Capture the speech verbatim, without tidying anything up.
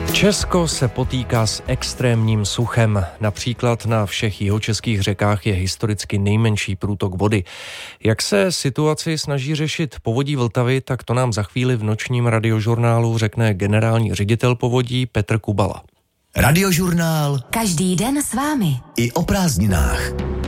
Česko se potýká s extrémním suchem. Například na všech jihočeských řekách je historicky nejmenší průtok vody. Jak se situaci snaží řešit Povodí Vltavy, tak to nám za chvíli v nočním radiožurnálu řekne generální ředitel Povodí Petr Kubala. Radiožurnál. Každý den s vámi. I o prázdninách.